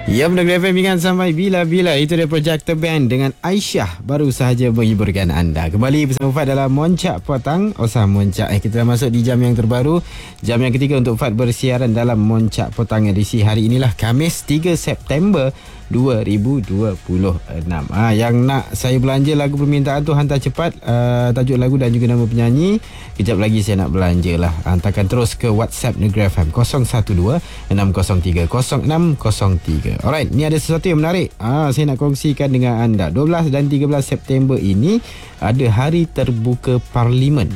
Ya, pendengar FM ingat sampai bila-bila. Itu dia Projector Band dengan Aisyah baru sahaja menghiburkan anda. Kembali bersama Fad dalam Moncak Petang. Osah Moncak. Kita dah masuk di jam yang terbaru. Jam yang ketiga untuk Fad bersiaran dalam Moncak Petang edisi hari inilah Khamis 3 September 2026. Yang nak saya belanja lagu permintaan tu hantar cepat tajuk lagu dan juga nama penyanyi. Kejap lagi saya nak belanja lah. Hantarkan terus ke WhatsApp Negeri FM 012-603-0603. Alright, ni ada sesuatu yang menarik. Saya nak kongsikan dengan anda. 12 dan 13 September ini ada hari terbuka Parlimen.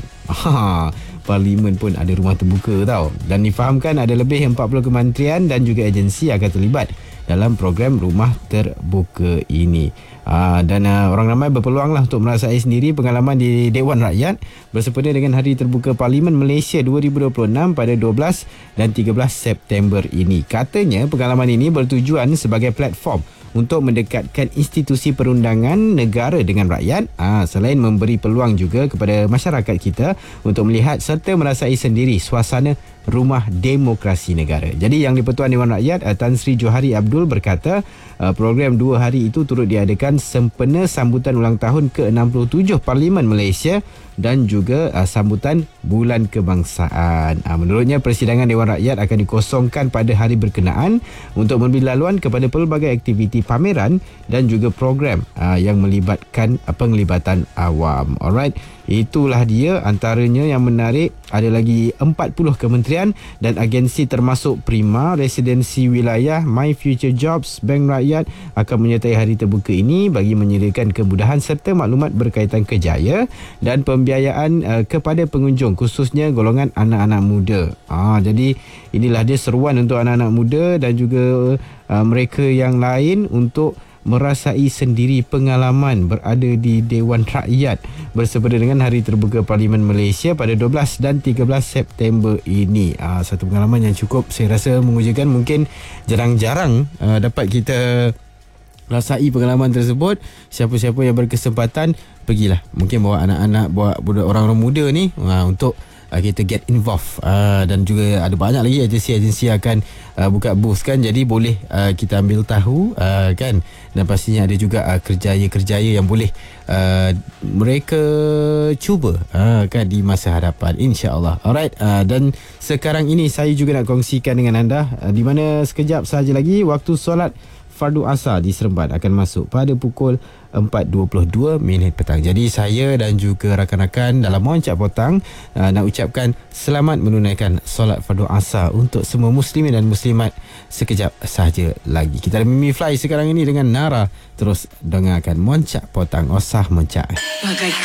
Parlimen pun ada rumah terbuka tau. Dan difahamkan ada lebih 40 kementerian dan juga agensi akan terlibat dalam program rumah terbuka ini. Dan orang ramai berpeluang lah untuk merasai sendiri pengalaman di Dewan Rakyat bersempena dengan Hari Terbuka Parlimen Malaysia 2026 pada 12 dan 13 September ini. Katanya pengalaman ini bertujuan sebagai platform untuk mendekatkan institusi perundangan negara dengan rakyat, selain memberi peluang juga kepada masyarakat kita untuk melihat serta merasai sendiri suasana rumah demokrasi negara. Jadi Yang di-Pertuan Dewan Rakyat Tan Sri Johari Abdul berkata program 2 hari itu turut diadakan sempena sambutan ulang tahun ke-67 Parlimen Malaysia dan juga sambutan Bulan Kebangsaan. Menurutnya persidangan Dewan Rakyat akan dikosongkan pada hari berkenaan untuk memberi laluan kepada pelbagai aktiviti pameran dan juga program yang melibatkan penglibatan awam. Alright, itulah dia antaranya yang menarik. Ada lagi 40 kementerian dan agensi termasuk Prima, Residensi Wilayah, My Future Jobs, Bank Rakyat akan menyertai hari terbuka ini bagi menyediakan kemudahan serta maklumat berkaitan kerjaya dan pembiayaan kepada pengunjung, khususnya golongan anak-anak muda. Jadi inilah dia seruan untuk anak-anak muda dan juga mereka yang lain untuk merasai sendiri pengalaman berada di Dewan Rakyat bersempena dengan Hari Terbuka Parlimen Malaysia pada 12 dan 13 September ini. Satu pengalaman yang cukup saya rasa mengujikan. Mungkin jarang-jarang dapat kita rasai pengalaman tersebut. Siapa-siapa yang berkesempatan, pergilah. Mungkin bawa anak-anak, bawa orang-orang muda ni untuk kita get involved, dan juga ada banyak lagi agensi-agensi akan buka booth kan, jadi boleh kita ambil tahu kan, dan pastinya ada juga kerjaya-kerjaya yang boleh mereka cuba kan di masa hadapan, insya-Allah. Alright, dan sekarang ini saya juga nak kongsikan dengan anda di mana sekejap sahaja lagi waktu solat Fardu Asar di Seremban akan masuk pada pukul 4.22 petang. Jadi saya dan juga rakan-rakan dalam Moncak Petang nak ucapkan selamat menunaikan solat Fardu Asar untuk semua muslimin dan muslimat sekejap sahaja lagi. Kita ada Mimi Fly sekarang ini dengan Nara. Terus dengarkan Moncak Petang, Osah Moncak.